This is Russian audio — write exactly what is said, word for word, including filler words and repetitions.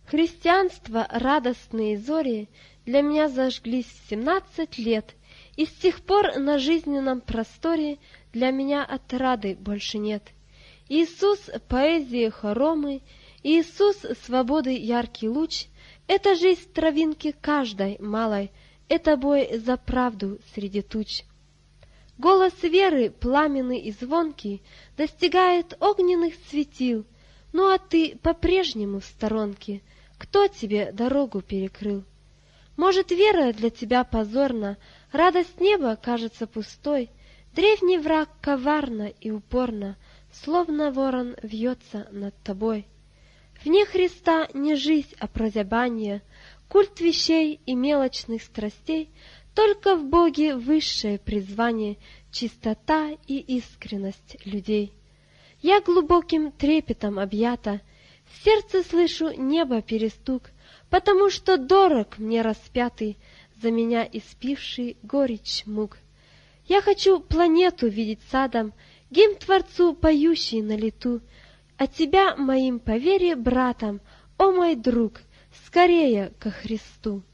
Христианство, радостные зори для меня зажглись в семнадцать лет, и с тех пор на жизненном просторе для меня отрады больше нет. Иисус — поэзии хоромы, Иисус — свободы яркий луч, это жизнь травинки каждой малой, это бой за правду среди туч. Голос веры, пламенный и звонкий, достигает огненных светил, ну а ты по-прежнему в сторонке, кто тебе дорогу перекрыл? Может, вера для тебя позорна, радость неба кажется пустой, древний враг коварно и упорно, словно ворон вьется над тобой. Вне Христа не жизнь, а прозябание, культ вещей и мелочных страстей, только в Боге высшее призвание, чистота и искренность людей. Я глубоким трепетом объята, в сердце слышу небо перестук, потому что дорог мне распятый, за меня испивший горечь мук. Я хочу планету видеть садом, гимн Творцу, поющий на лету, а тебя моим по вере братом, о мой друг, скорее ко Христу.